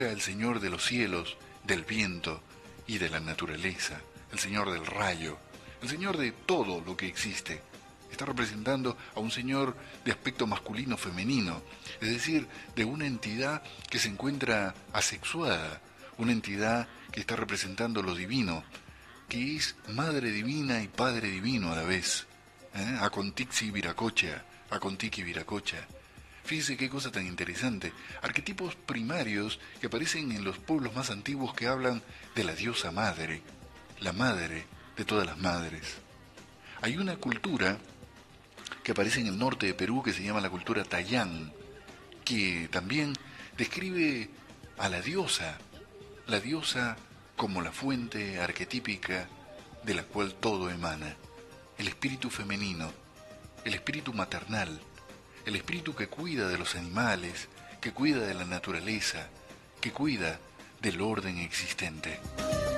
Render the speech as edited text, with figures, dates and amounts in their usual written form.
el Señor de los cielos, del viento y de la naturaleza, el Señor del rayo, el Señor de todo lo que existe. Está representando a un Señor de aspecto masculino-femenino, es decir, de una entidad que se encuentra asexuada, una entidad que está representando lo divino, que es Madre Divina y Padre Divino a la vez. Acontixi Viracocha, Acontiki Viracocha. Fíjese qué cosa tan interesante. Arquetipos primarios que aparecen en los pueblos más antiguos que hablan de la diosa madre, la madre de todas las madres. Hay una cultura que aparece en el norte de Perú que se llama la cultura Tayán, que también describe a la diosa como la fuente arquetípica de la cual todo emana, el espíritu femenino, el espíritu maternal, el espíritu que cuida de los animales, que cuida de la naturaleza, que cuida del orden existente.